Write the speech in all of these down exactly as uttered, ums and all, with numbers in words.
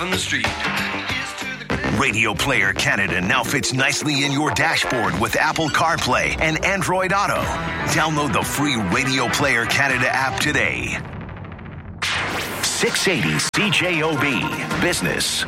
On the street. Radio Player Canada now fits nicely in your dashboard with Apple CarPlay and Android Auto. Download the free Radio Player Canada app today. six eighty C J O B Business.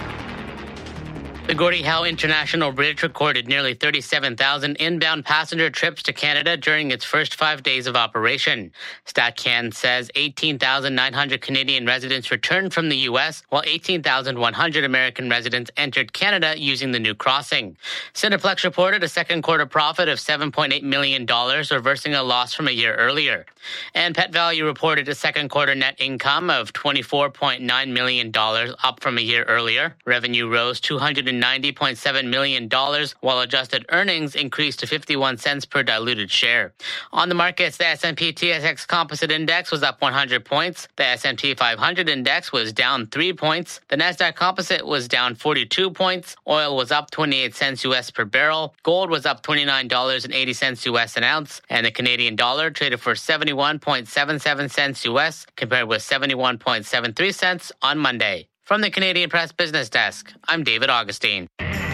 The Gordie Howe International Bridge recorded nearly thirty-seven thousand inbound passenger trips to Canada during its first five days of operation. StatCan says eighteen thousand nine hundred Canadian residents returned from the U S, while eighteen thousand one hundred American residents entered Canada using the new crossing. Cineplex reported a second quarter profit of seven point eight million dollars, reversing a loss from a year earlier. And Pet Value reported a second quarter net income of twenty-four point nine million dollars, up from a year earlier. Revenue rose two hundred ninety point seven million dollars, while adjusted earnings increased to fifty-one cents per diluted share. On the markets, the S and P T S X Composite Index was up one hundred points. The S and P five hundred Index was down three points. The Nasdaq Composite was down forty-two points. Oil was up twenty-eight cents U S per barrel. Gold was up twenty-nine dollars and eighty cents U S an ounce. And the Canadian dollar traded for seventy-one point seven seven cents U S, compared with seventy-one point seven three cents on Monday. From the Canadian Press Business Desk, I'm David Augustine.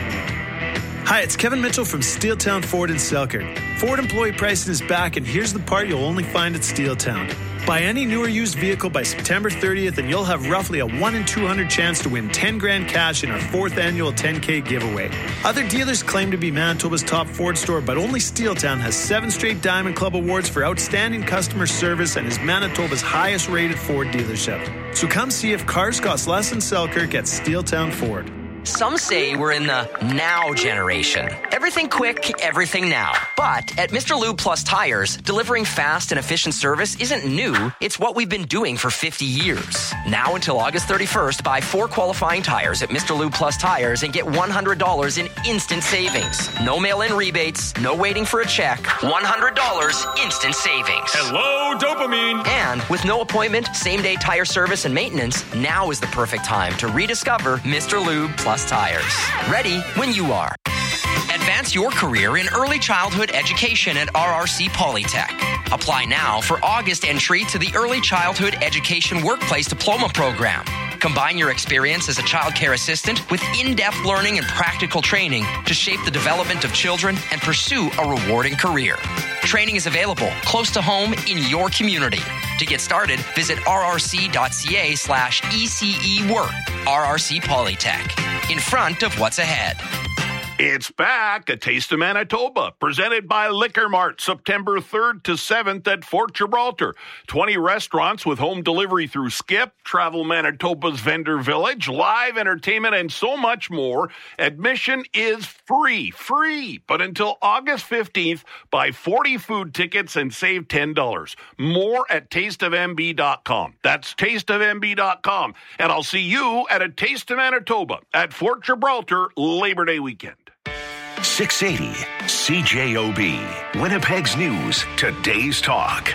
Hi, it's Kevin Mitchell from Steeltown Ford in Selkirk. Ford employee pricing is back, and here's the part you'll only find at Steeltown. Buy any new or used vehicle by September thirtieth, and you'll have roughly a one in two hundred chance to win ten grand cash in our fourth annual ten K giveaway. Other dealers claim to be Manitoba's top Ford store, but only Steeltown has seven straight Diamond Club awards for outstanding customer service and is Manitoba's highest rated Ford dealership. So come see if cars cost less in Selkirk at Steeltown Ford. Some say we're in the now generation. Everything quick, everything now. But at Mister Lube Plus Tires, delivering fast and efficient service isn't new. It's what we've been doing for fifty years. Now until August thirty-first, buy four qualifying tires at Mister Lube Plus Tires and get one hundred dollars in instant savings. No mail-in rebates, no waiting for a check. one hundred dollars instant savings. Hello, dopamine. And with no appointment, same-day tire service and maintenance, now is the perfect time to rediscover Mister Lube Plus Tires. Ready when you are. Advance your career in early childhood education at R R C Polytech. Apply now for August entry to the Early Childhood Education Workplace Diploma Program. Combine your experience as a child care assistant with in-depth learning and practical training to shape the development of children and pursue a rewarding career. Training is available close to home in your community. To get started, visit rrc.ca slash ECE work. R R C Polytech. In front of what's ahead. It's back, A Taste of Manitoba, presented by Liquor Mart, September third to seventh at Fort Gibraltar. twenty restaurants with home delivery through Skip, Travel Manitoba's Vendor Village, live entertainment, and so much more. Admission is free, free. But until August fifteenth, buy forty food tickets and save ten dollars. More at taste of m b dot com. That's taste of m b dot com. And I'll see you at A Taste of Manitoba at Fort Gibraltar Labor Day weekend. six eighty C J O B, Winnipeg's News, today's talk.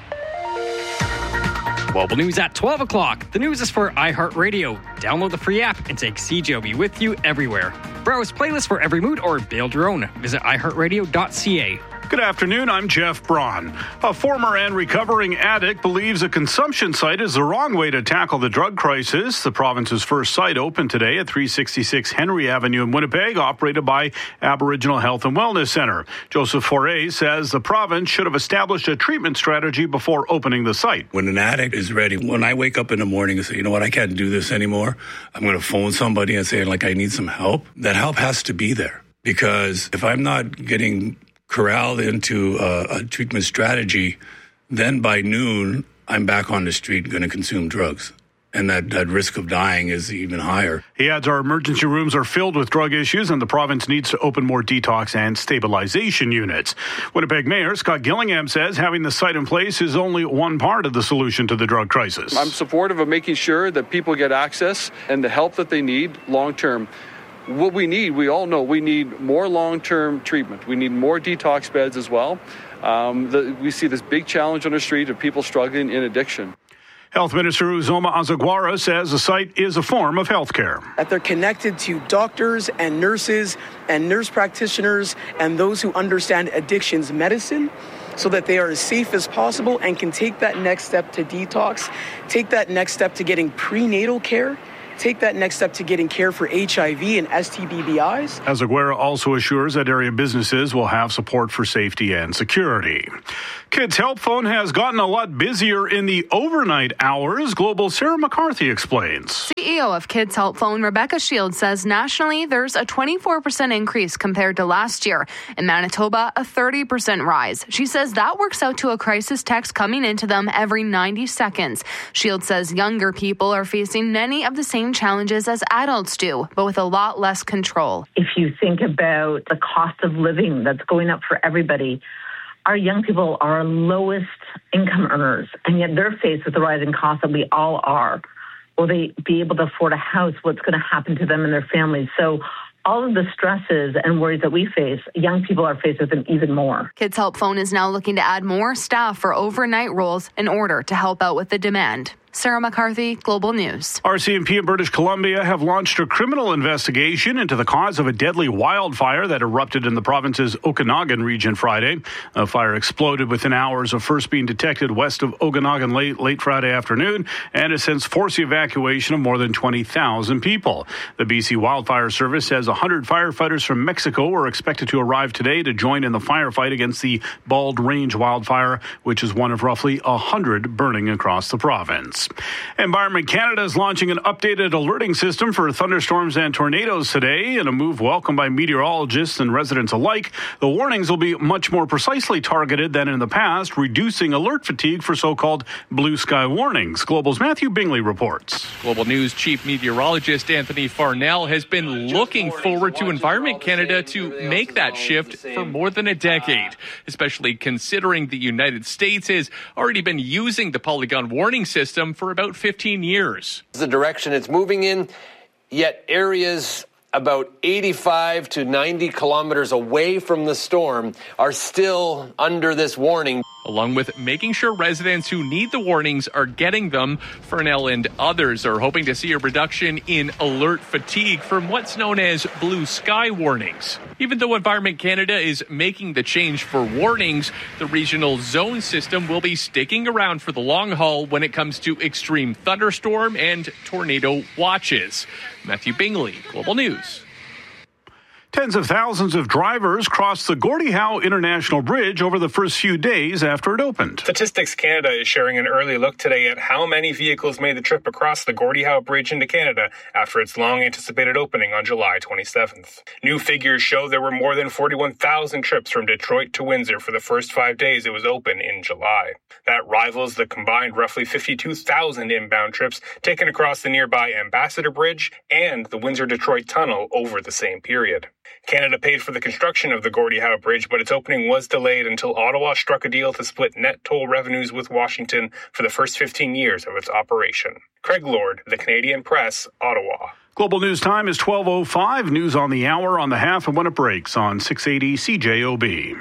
Global News at twelve o'clock. The news is for iHeartRadio. Download the free app and take C J O B with you everywhere. Browse playlists for every mood or build your own. Visit i heart radio dot c a. Good afternoon, I'm Jeff Braun. A former and recovering addict believes a consumption site is the wrong way to tackle the drug crisis. The province's first site opened today at three sixty-six Henry Avenue in Winnipeg, operated by Aboriginal Health and Wellness Centre. Joseph Foray says the province should have established a treatment strategy before opening the site. When an addict is ready, when I wake up in the morning and say, you know what, I can't do this anymore, I'm going to phone somebody and say, like, I need some help. That help has to be there, because if I'm not getting corralled into a, a treatment strategy, then by noon, I'm back on the street going to consume drugs. And that, that risk of dying is even higher. He adds our emergency rooms are filled with drug issues, and the province needs to open more detox and stabilization units. Winnipeg Mayor Scott Gillingham says having the site in place is only one part of the solution to the drug crisis. I'm supportive of making sure that people get access and the help that they need long term. What we need, we all know, we need more long-term treatment. We need more detox beds as well. Um, the, we see this big challenge on the street of people struggling in addiction. Health Minister Uzoma Azagwara says the site is a form of health care. That they're connected to doctors and nurses and nurse practitioners and those who understand addictions medicine, so that they are as safe as possible and can take that next step to detox, take that next step to getting prenatal care, take that next step to getting care for H I V and S T B B Is. Azaguera also assures that area businesses will have support for safety and security. Kids Help Phone has gotten a lot busier in the overnight hours. Global Sarah McCarthy explains. C E O of Kids Help Phone, Rebecca Shields, says nationally there's a twenty-four percent increase compared to last year. In Manitoba, a thirty percent rise. She says that works out to a crisis text coming into them every ninety seconds. Shields says younger people are facing many of the same challenges as adults do, but with a lot less control. If you think about the cost of living that's going up for everybody, our young people are our lowest income earners, and yet they're faced with the rising costs that we all are. Will they be able to afford a house? What's going to happen to them and their families? So all of the stresses and worries that we face, young people are faced with them even more. Kids Help Phone is now looking to add more staff for overnight roles in order to help out with the demand. Sarah McCarthy, Global News. R C M P in British Columbia have launched a criminal investigation into the cause of a deadly wildfire that erupted in the province's Okanagan region Friday. A fire exploded within hours of first being detected west of Okanagan late, late Friday afternoon and has since forced the evacuation of more than twenty thousand people. The B C Wildfire Service says one hundred firefighters from Mexico are expected to arrive today to join in the firefight against the Bald Range wildfire, which is one of roughly one hundred burning across the province. Environment Canada is launching an updated alerting system for thunderstorms and tornadoes today. In a move welcomed by meteorologists and residents alike, the warnings will be much more precisely targeted than in the past, reducing alert fatigue for so-called blue sky warnings. Global's Matthew Bingley reports. Global News Chief Meteorologist Anthony Farnell has been looking forward to Environment Canada to make that shift for more than a decade, especially considering the United States has already been using the Polygon warning system for about fifteen years. The direction it's moving in, yet areas about eighty-five to ninety kilometers away from the storm are still under this warning. Along with making sure residents who need the warnings are getting them, Farnell and others are hoping to see a reduction in alert fatigue from what's known as blue sky warnings. Even though Environment Canada is making the change for warnings, the regional zone system will be sticking around for the long haul when it comes to extreme thunderstorm and tornado watches. Matthew Bingley, Global News. Tens of thousands of drivers crossed the Gordie Howe International Bridge over the first few days after it opened. Statistics Canada is sharing an early look today at how many vehicles made the trip across the Gordie Howe Bridge into Canada after its long-anticipated opening on July twenty-seventh. New figures show there were more than forty-one thousand trips from Detroit to Windsor for the first five days it was open in July. That rivals the combined roughly fifty-two thousand inbound trips taken across the nearby Ambassador Bridge and the Windsor-Detroit Tunnel over the same period. Canada paid for the construction of the Gordie Howe Bridge, but its opening was delayed until Ottawa struck a deal to split net toll revenues with Washington for the first fifteen years of its operation. Craig Lord, The Canadian Press, Ottawa. Global News Time is twelve oh five. News on the hour, on the half, and when it breaks on six eighty C J O B.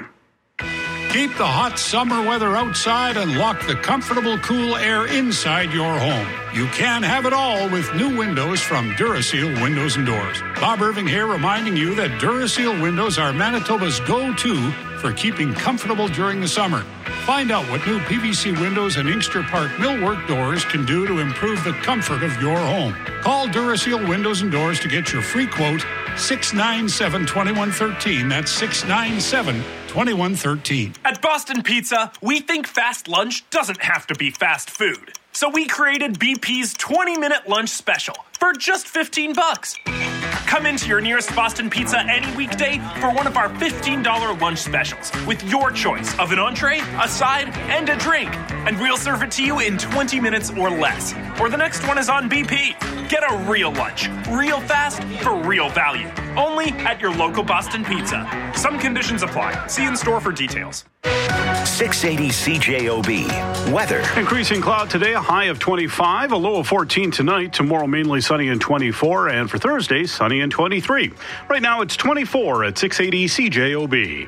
Keep the hot summer weather outside and lock the comfortable, cool air inside your home. You can have it all with new windows from Duraseal Windows and Doors. Bob Irving here, reminding you that Duraseal windows are Manitoba's go-to for keeping comfortable during the summer. Find out what new P V C windows and Inkster Park millwork doors can do to improve the comfort of your home. Call Duraseal Windows and Doors to get your free quote, six nine seven, two one one three. That's six nine seven, two one one three. At Boston Pizza, we think fast lunch doesn't have to be fast food. So we created B P's twenty-minute lunch special for just fifteen bucks. Come into your nearest Boston Pizza any weekday for one of our fifteen dollars lunch specials with your choice of an entree, a side, and a drink. And we'll serve it to you in twenty minutes or less. Or the next one is on B P. Get a real lunch, real fast, for real value. Only at your local Boston Pizza. Some conditions apply. See in store for details. six eighty C J O B. Weather. Increasing cloud today, a high of twenty-five, a low of fourteen tonight. Tomorrow mainly sunny and twenty-four, and for Thursday, sunny and twenty-three. Right now it's twenty-four at six eighty C J O B.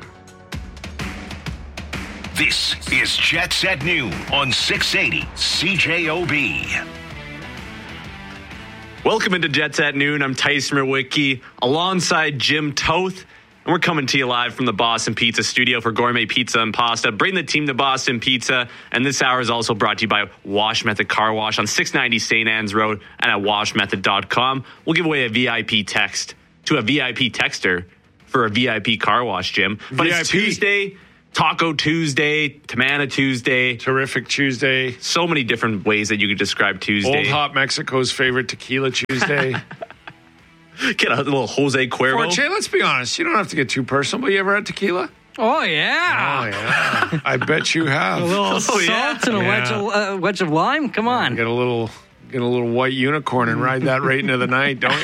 This is Jet Set Noon on six eighty C J O B. Welcome into Jet Set Noon. I'm Tyson Merwicki alongside Jim Toth. And we're coming to you live from the Boston Pizza studio for gourmet pizza and pasta. Bring the team to Boston Pizza. And this hour is also brought to you by Wash Method Car Wash on six ninety Saint Anne's Road and at wash method dot com. We'll give away a V I P text to a V I P texter for a V I P car wash, Jim. But V I P. It's Tuesday, Taco Tuesday, Tamana Tuesday. Terrific Tuesday. So many different ways that you could describe Tuesday. Old Hot Mexico's favorite Tequila Tuesday. Get a little Jose Cuervo. Forte, let's be honest. You don't have to get too personal, but you ever had tequila? Oh, yeah. Oh, yeah. I bet you have. A little Oh, salt yeah. and a Yeah. wedge of, uh, wedge of lime. Come on. Get a little get a little white unicorn and ride that right into the night, don't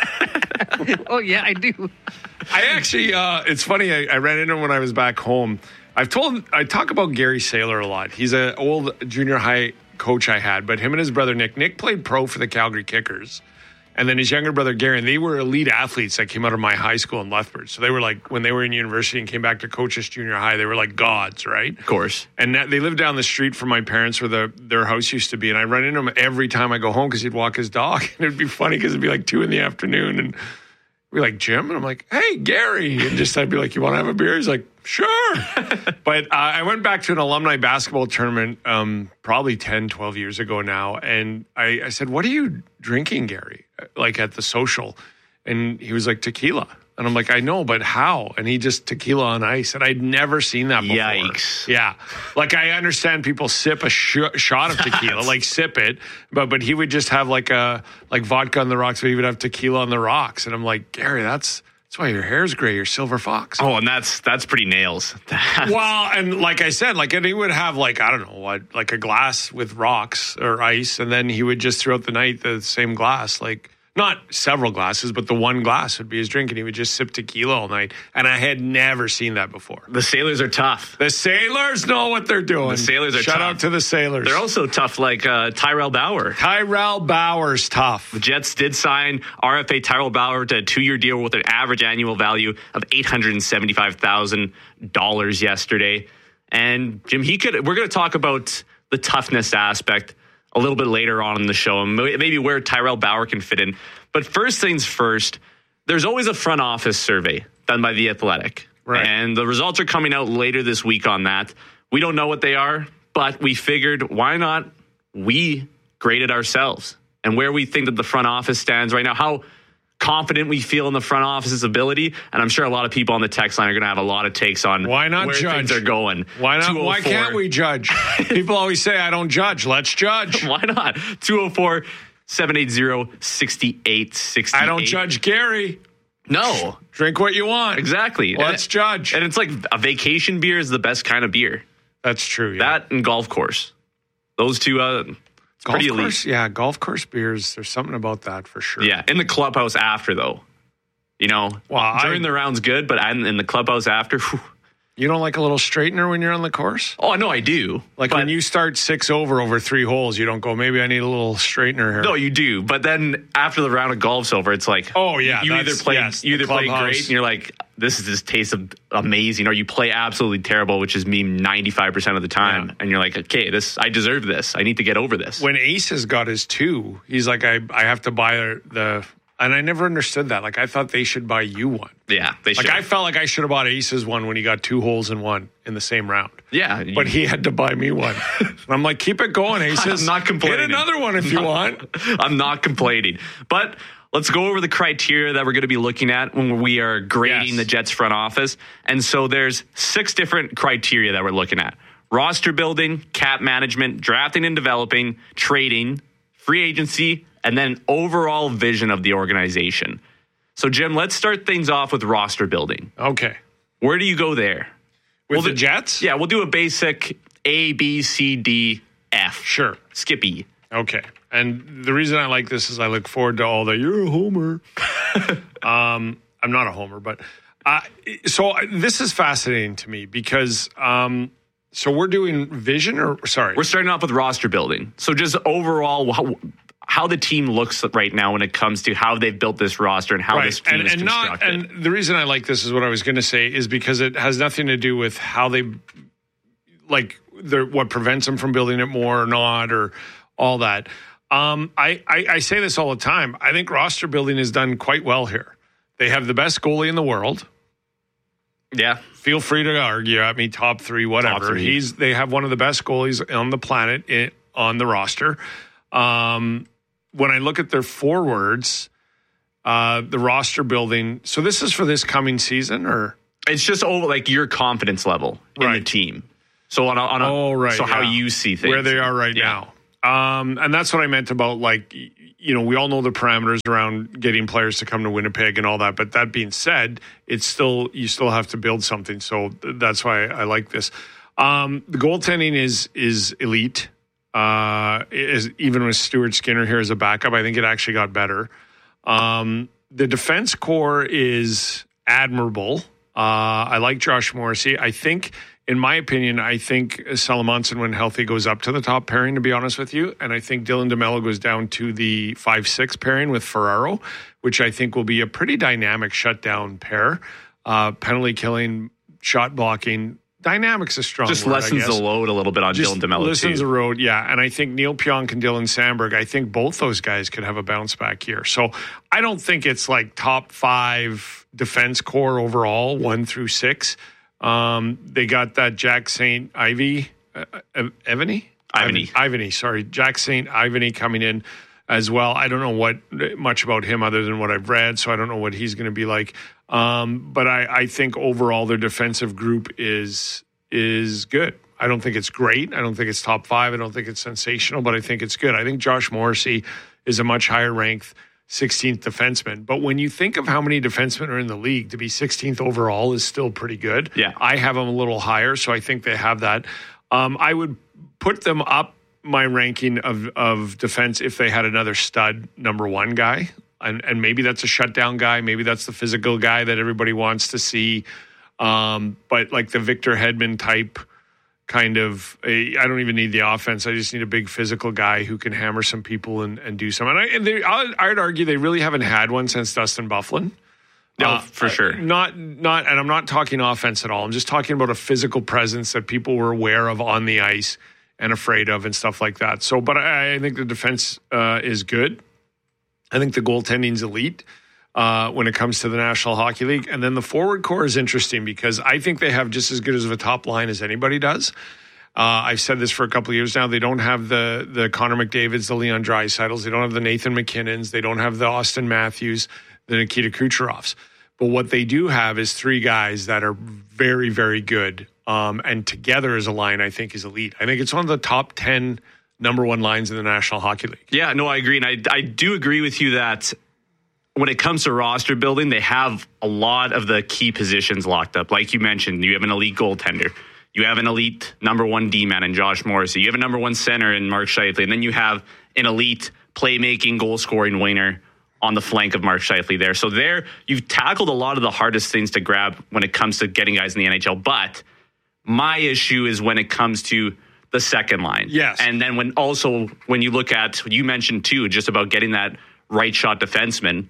you? Oh, yeah, I do. I actually, uh, it's funny, I, I ran into him when I was back home. I've told, I talk about Gary Saylor a lot. He's an old junior high coach I had, but him and his brother Nick, Nick played pro for the Calgary Kickers. And then his younger brother, Gary, and they were elite athletes that came out of my high school in Lethbridge. So they were like, when they were in university and came back to coach us junior high, they were like gods, right? Of course. And that, they lived down the street from my parents where the, their house used to be. And I run into him every time I go home because he'd walk his dog. And it'd be funny because it'd be like two in the afternoon. And we'd be like, Jim? And I'm like, hey, Gary. And just I'd be like, you want to have a beer? He's like, sure. But uh, I went back to an alumni basketball tournament um, probably ten, twelve years ago now. And I, I said, what are you drinking, Gary? Like at the social. And he was like, tequila. And I'm like, I know, but how? And he just tequila on ice. And I'd never seen that before. Yikes. Yeah. Like I understand people sip a sh- shot of tequila, like sip it. But but he would just have like a like vodka on the rocks, but he would have tequila on the rocks. And I'm like, Gary, that's that's why your hair's gray. You're silver fox. Oh, and that's that's pretty nails. Well, and like I said, like and he would have like, I don't know what, like a glass with rocks or ice. And then he would just throughout the night, the same glass, like not several glasses, but the one glass would be his drink. And he would just sip tequila all night. And I had never seen that before. The Sailors are tough. The Sailors know what they're doing. The Sailors are Shout tough. out to the Sailors. They're also tough like uh, Tyrell Bauer. Tyrell Bauer's tough. The Jets did sign R F A Tyrell Bauer to a two-year deal with an average annual value of eight hundred seventy-five thousand dollars yesterday. And Jim, he could. We're going to talk about the toughness aspect a little bit later on in the show, and maybe where Tyrell Bauer can fit in. But first things first, there's always a front office survey done by The Athletic. Right. And the results are coming out later this week on that. We don't know what they are, but we figured why not we grade it ourselves and where we think that the front office stands right now, how confident we feel in the front office's ability. And I'm sure a lot of people on the text line are going to have a lot of takes on why not where judge? things are going. Why not? Why can't we judge? People always say, I don't judge. Let's judge. Why not? two oh four, seven eight zero, six eight six eight. I don't judge Gary. No. Drink what you want. Exactly. Let's and, judge. And it's like a vacation beer is the best kind of beer. That's true. Yeah. That and golf course. Those two, uh, it's golf pretty elite. Course, yeah, golf course beers. There's something about that for sure. Yeah, in the clubhouse after, though. You know, well, during I, the round's good, but in the clubhouse after, whew. You don't like a little straightener when you're on the course? Oh, no, I do. Like but, when you start six over over three holes, you don't go, maybe I need a little straightener here. No, you do. But then after the round of golf's over, it's like, oh, yeah. You either play, yes, you either play great and you're like, this is just tastes amazing, or you play absolutely terrible, which is me ninety-five percent of the time. Yeah. And you're like, okay, this I deserve this. I need to get over this. When Ace has got his two, he's like, I, I have to buy the... And I never understood that. Like, I thought they should buy you one. Yeah, they should. Like, I felt like I should have bought Ace's one when he got two holes in one in the same round. Yeah. You, but he had to buy me one. And I'm like, keep it going, Aces. I'm not complaining. Hit another one if I'm you not, want. I'm not complaining. But let's go over the criteria that we're going to be looking at when we are grading yes. the Jets front office. And so there's six different criteria that we're looking at. Roster building, cap management, drafting and developing, trading, free agency, and then overall vision of the organization. So, Jim, let's start things off with roster building. Okay. Where do you go there? With we'll the do, Jets? Yeah, we'll do a basic A, B, C, D, F. Sure. Skippy. Okay. And the reason I like this is I look forward to all the, you're a homer. um, I'm not a homer, but... Uh, so this is fascinating to me because... Um, So we're doing vision or, sorry? We're starting off with roster building. So just overall, how, how the team looks right now when it comes to how they've built this roster and how right. this team and, is and constructed. Not, and the reason I like this is what I was going to say is because it has nothing to do with how they, like, what prevents them from building it more or not or all that. Um, I, I, I say this all the time. I think roster building is done quite well here. They have the best goalie in the world. Yeah. Feel free to argue at me, top three, whatever. Top three. He's They have one of the best goalies on the planet in, on the roster. Um, when I look at their forwards, uh, the roster building, so this is for this coming season, or? It's just over like your confidence level in Right. the team. So on a, on a Oh, right. so how yeah. you see things. Where they are right Yeah. now. Um, and that's what I meant about, like, y- you know, we all know the parameters around getting players to come to Winnipeg and all that. But that being said, it's still, you still have to build something. So th- that's why I like this. Um, the goaltending is, is elite. Uh, is even with Stuart Skinner here as a backup, I think it actually got better. Um, the defense core is admirable. Uh, I like Josh Morrissey. I think, in my opinion, I think Salamonson, when healthy, goes up to the top pairing, to be honest with you. And I think Dylan DeMello goes down to the five six pairing with Ferraro, which I think will be a pretty dynamic shutdown pair. Uh, penalty killing, shot blocking. Dynamics is strong. Just word, I lessens guess. the load a little bit on Just Dylan DeMello lessens too. the road, yeah. And I think Neil Pionk and Dylan Sandberg, I think both those guys could have a bounce back year. So I don't think it's like top five defense core overall, one through six. Um, they got that Jack Saint Ivy, uh, uh, Ivany? Ivany. Ivany, sorry. Jack Saint Ivany coming in as well. I don't know what much about him other than what I've read, so I don't know what he's going to be like. Um, but I, I think overall their defensive group is is good. I don't think it's great. I don't think it's top five. I don't think it's sensational, but I think it's good. I think Josh Morrissey is a much higher ranked sixteenth defenseman. But when you think of how many defensemen are in the league, to be sixteenth overall is still pretty good. Yeah. I have them a little higher, so I think they have that. Um, I would put them up my ranking of, of defense if they had another stud number one guy. And, and maybe that's a shutdown guy. Maybe that's the physical guy that everybody wants to see. Um, but like the Victor Hedman type kind of, a, I don't even need the offense. I just need a big physical guy who can hammer some people and, and do something. And, I, and they, I'd, I'd argue they really haven't had one since Dustin Byfuglien. No, Uh, for sure. Not, not, and I'm not talking offense at all. I'm just talking about a physical presence that people were aware of on the ice and afraid of and stuff like that. So, but I, I think the defense uh, is good. I think the goaltending's elite uh, when it comes to the National Hockey League. And then the forward core is interesting because I think they have just as good as a top line as anybody does. Uh, I've said this for a couple of years now. They don't have the the Connor McDavids, the Leon Draisaitl's. They don't have the Nathan McKinnons. They don't have the Austin Matthews, the Nikita Kucherovs. But what they do have is three guys that are very, very good. Um, and together as a line, I think is elite. I think it's one of the top ten number one lines in the National Hockey League. Yeah, no, I agree. And I, I do agree with you that when it comes to roster building, they have a lot of the key positions locked up. Like you mentioned, you have an elite goaltender. You have an elite number one D-man in Josh Morrissey. You have a number one center in Mark Scheifele. And then you have an elite playmaking, goal-scoring winger on the flank of Mark Scheifele there. So there, you've tackled a lot of the hardest things to grab when it comes to getting guys in the N H L. But my issue is when it comes to the second line. Yes. And then when also when you look at, you mentioned too, just about getting that right shot defenseman,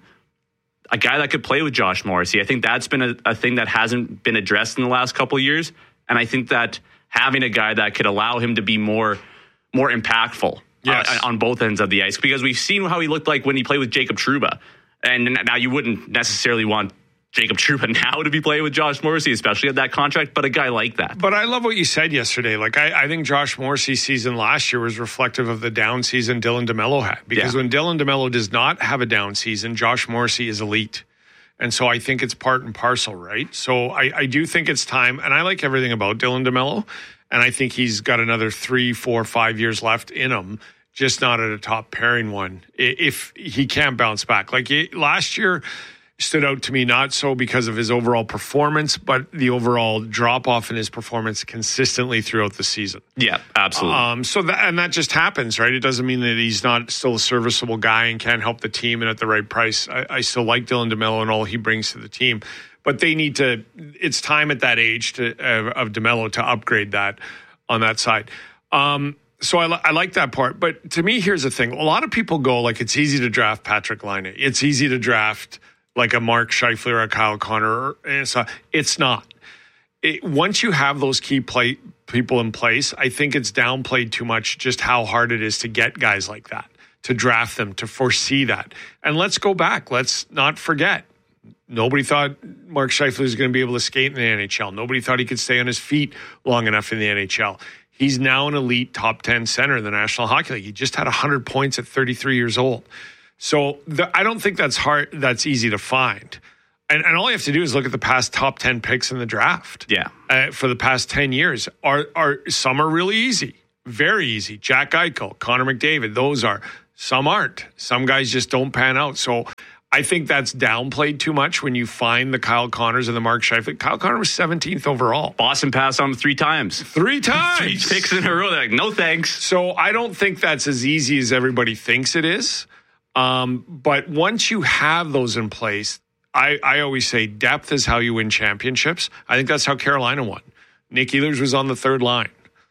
a guy that could play with Josh Morrissey. I think that's been a, a thing that hasn't been addressed in the last couple of years. And I think that having a guy that could allow him to be more more impactful yes. uh, on both ends of the ice, because we've seen how he looked like when he played with Jacob Trouba. And now you wouldn't necessarily want Jacob Trouba now to be playing with Josh Morrissey, especially at that contract, but a guy like that. But I love what you said yesterday. Like, I, I think Josh Morrissey's season last year was reflective of the down season Dylan DeMello had. Because Yeah. when Dylan DeMello does not have a down season, Josh Morrissey is elite. And so I think it's part and parcel, right? So I, I do think it's time. And I like everything about Dylan DeMello. And I think he's got another three, four, five years left in him, just not at a top pairing one, i- if he can't bounce back. Like he, last year stood out to me, not so because of his overall performance, but the overall drop off in his performance consistently throughout the season. Yeah, absolutely. Um, so that, and that just happens, right? It doesn't mean that he's not still a serviceable guy and can't help the team and at the right price. I, I still like Dylan DeMello and all he brings to the team, but they need to, it's time at that age to, uh, of DeMello to upgrade that on that side. Um, So I, li- I like that part. But to me, here's the thing. A lot of people go like, it's easy to draft Patrick Laine. It's easy to draft like a Mark Scheifele or a Kyle Connor. And it's, uh, it's not. It, once you have those key play, people in place, I think it's downplayed too much just how hard it is to get guys like that, to draft them, to foresee that. And let's go back. Let's not forget. Nobody thought Mark Scheifele was going to be able to skate in the N H L. Nobody thought he could stay on his feet long enough in the N H L. He's now an elite top ten center in the National Hockey League. He just had one hundred points at thirty-three years old. So the, I don't think that's hard. That's easy to find. And, and all you have to do is look at the past top ten picks in the draft. Yeah. Uh, for the past ten years. Are are Some are really easy. Very easy. Jack Eichel, Connor McDavid, those are. Some aren't. Some guys just don't pan out. So I think that's downplayed too much when you find the Kyle Connors and the Mark Scheifele. Kyle Connor was seventeenth overall. Boston passed on him three times. Three times. Three picks in a row. They're like, no thanks. So I don't think that's as easy as everybody thinks it is. Um, but once you have those in place, I, I always say depth is how you win championships. I think that's how Carolina won. Nick Ehlers was on the third line.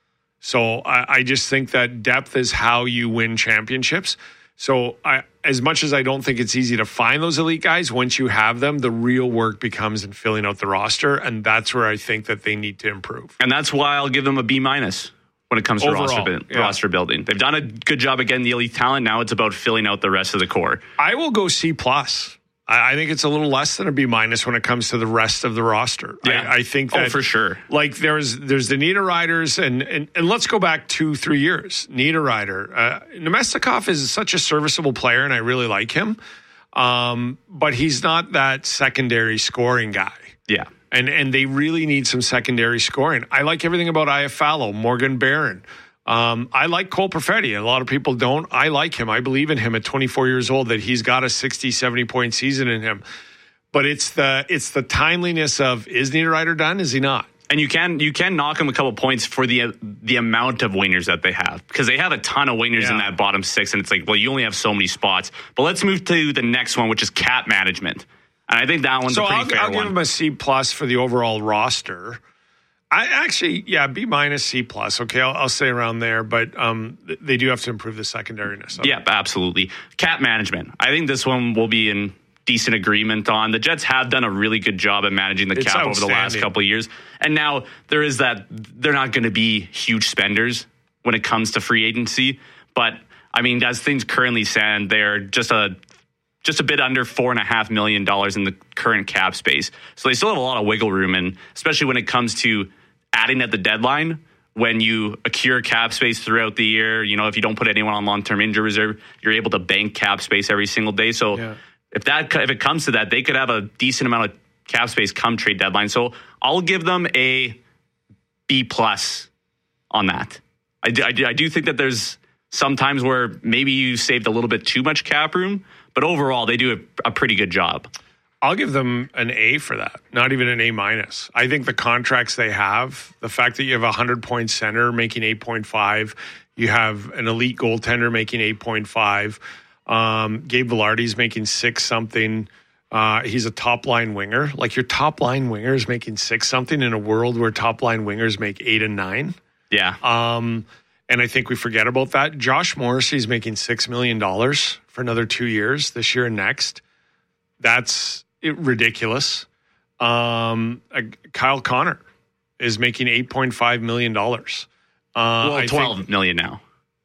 So I, I just think that depth is how you win championships. So I, as much as I don't think it's easy to find those elite guys, once you have them, the real work becomes in filling out the roster. And that's where I think that they need to improve. And that's why I'll give them a B minus when it comes to Overall, roster, yeah. roster building. They've done a good job of getting the elite talent. Now it's about filling out the rest of the core. I will go C plus. I think it's a little less than a B minus when it comes to the rest of the roster. Yeah. I, I think that oh, for sure. Like there's there's the Niederreiters and, and and let's go back two three years. Niederreiter, uh, Nemestikov is such a serviceable player, and I really like him. Um, but he's not that secondary scoring guy. Yeah, and and they really need some secondary scoring. I like everything about Iafallo, Morgan Barron. Um, I like Cole Perfetti. A lot of people don't. I like him. I believe in him at twenty-four years old that he's got a sixty, seventy point season in him. But it's the it's the timeliness of, is Niederreiter done? Is he not? And you can you can knock them a couple points for the the amount of wingers that they have, because they have a ton of wingers yeah. in that bottom six, and it's like, well, you only have so many spots. But let's move to the next one, which is cap management, and I think that one's so a pretty I'll, fair I'll one. give him a C plus for the overall roster. I actually, yeah, B minus, C plus. Okay, I'll, I'll stay around there, but um, they do have to improve the secondariness. Yeah, absolutely. Cap management. I think this one will be in decent agreement on. The Jets have done a really good job at managing the It's cap over the last couple of years, and now there is that they're not going to be huge spenders when it comes to free agency. But I mean, as things currently stand, they're just a just a bit under four and a half million dollars in the current cap space. So they still have a lot of wiggle room, and especially when it comes to adding at the deadline, when you accrue cap space throughout the year, you know, if you don't put anyone on long-term injury reserve, you're able to bank cap space every single day. So yeah. if that if it comes to that, they could have a decent amount of cap space come trade deadline. So I'll give them a B plus on that. I do, I do, I do think that there's some times where maybe you saved a little bit too much cap room, but overall they do a, a pretty good job. I'll give them an A for that, not even an A minus. I think the contracts they have, the fact that you have a hundred-point center making eight point five, you have an elite goaltender making eight point five, um, Gabe Velarde's making six something. Uh, he's a top-line winger. Like, your top-line winger is making six something in a world where top-line wingers make eight and nine. Yeah. Um, and I think we forget about that. Josh Morrissey's making six million dollars for another two years, this year and next. That's It, ridiculous. Um, uh, Kyle Connor is making eight point five million dollars. Uh, well, I twelve think, million now.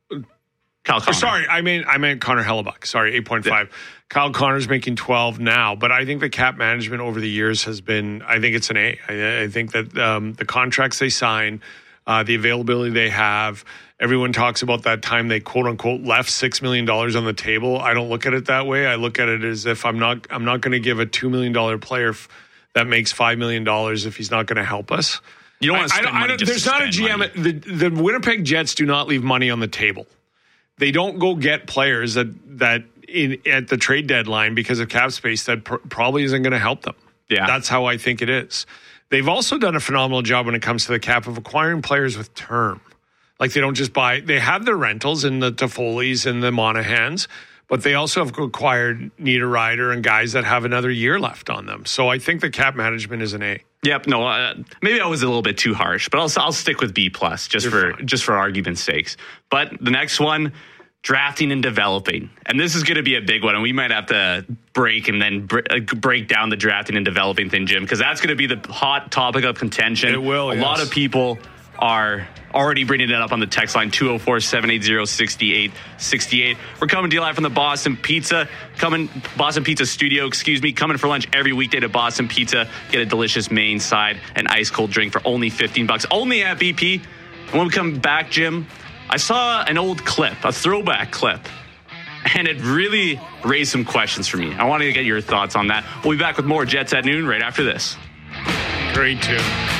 Kyle Connor. Oh, sorry, I mean I meant Connor Hellebuck. Sorry, eight point five. Yeah. Kyle Connor's making twelve now, but I think the cap management over the years has been, I think it's an A. I, I think that um, the contracts they sign, uh, the availability they have, everyone talks about that time they quote unquote left six million dollars on the table. I don't look at it that way. I look at it as if I'm not I'm not going to give a two million dollars player f- that makes five million dollars if he's not going to help us. You don't want to spend I, I, money I just There's to not a G M. The, the Winnipeg Jets do not leave money on the table. They don't go get players that that in at the trade deadline because of cap space that pr- probably isn't going to help them. Yeah, that's how I think it is. They've also done a phenomenal job when it comes to the cap of acquiring players with term. Like, they don't just buy, they have their rentals in the Toffoli's and the Monahans, but they also have acquired Niederreiter and guys that have another year left on them. So I think the cap management is an A. Yep. No, uh, maybe I was a little bit too harsh, but I'll I'll stick with B plus just You're for fine. just for argument's sakes. But the next one, drafting and developing, and this is going to be a big one, and we might have to break and then br- break down the drafting and developing thing, Jim, because that's going to be the hot topic of contention. It will. A yes. lot of people are already bringing it up on the text line, two oh four, seven eight zero, six eight six eight. We're coming to you live from the Boston Pizza, coming Boston Pizza studio, excuse me, coming for lunch every weekday to Boston Pizza. Get a delicious main side and ice cold drink for only fifteen bucks, only at B P. And when we come back, Jim, I saw an old clip, a throwback clip, and it really raised some questions for me. I wanted to get your thoughts on that. We'll be back with more Jets at Noon right after this. Great tune.